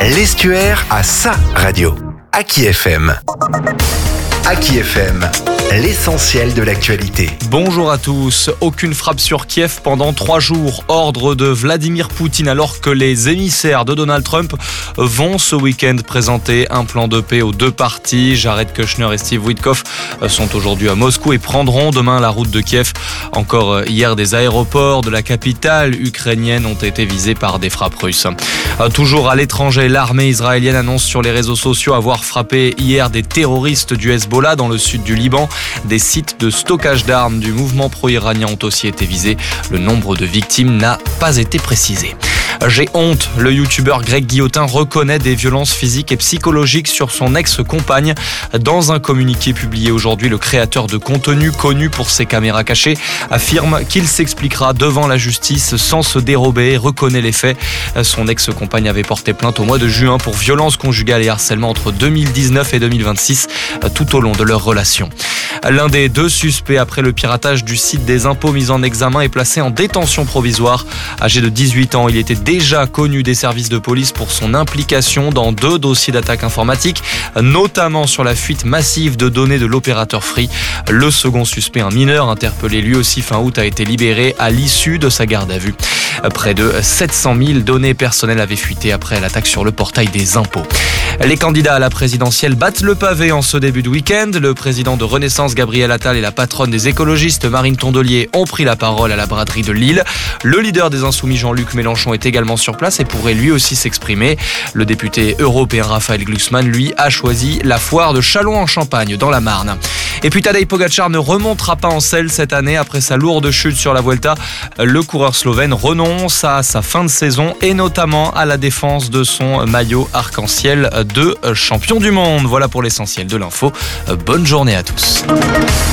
L'Estuaire a sa radio. Aki FM. Aki FM, l'essentiel de l'actualité. Bonjour à tous. Aucune frappe sur Kiev pendant 3 jours. Ordre de Vladimir Poutine alors que les émissaires de Donald Trump vont ce week-end présenter un plan de paix aux deux parties. Jared Kushner et Steve Witkoff sont aujourd'hui à Moscou et prendront demain la route de Kiev. Encore hier, des aéroports de la capitale ukrainienne ont été visés par des frappes russes. Toujours à l'étranger, l'armée israélienne annonce sur les réseaux sociaux avoir frappé hier des terroristes du Hezbollah dans le sud du Liban. Des sites de stockage d'armes du mouvement pro-iranien ont aussi été visés. Le nombre de victimes n'a pas été précisé. J'ai honte, le youtubeur Greg Guillotin reconnaît des violences physiques et psychologiques sur son ex-compagne. Dans un communiqué publié aujourd'hui, le créateur de contenu connu pour ses caméras cachées affirme qu'il s'expliquera devant la justice sans se dérober et reconnaît les faits. Son ex-compagne avait porté plainte au mois de juin pour violences conjugales et harcèlement entre 2019 et 2026 tout au long de leur relation. L'un des 2 suspects après le piratage du site des impôts mis en examen est placé en détention provisoire. Âgé de 18 ans, il était déjà connu des services de police pour son implication dans 2 dossiers d'attaque informatique, notamment sur la fuite massive de données de l'opérateur Free. Le second suspect, un mineur interpellé lui aussi fin août, a été libéré à l'issue de sa garde à vue. Près de 700 000 données personnelles avaient fuité après l'attaque sur le portail des impôts. Les candidats à la présidentielle battent le pavé en ce début de week-end. Le président de Renaissance, Gabriel Attal, et la patronne des écologistes, Marine Tondelier, ont pris la parole à la braderie de Lille. Le leader des Insoumis, Jean-Luc Mélenchon, est également sur place et pourrait lui aussi s'exprimer. Le député européen Raphaël Glucksmann, lui, a choisi la foire de Châlons-en-Champagne, dans la Marne. Et puis Tadej Pogačar ne remontera pas en selle cette année après sa lourde chute sur la Vuelta. Le coureur slovène renonce à sa fin de saison et notamment à la défense de son maillot arc-en-ciel de champion du monde. Voilà pour l'essentiel de l'info. Bonne journée à tous.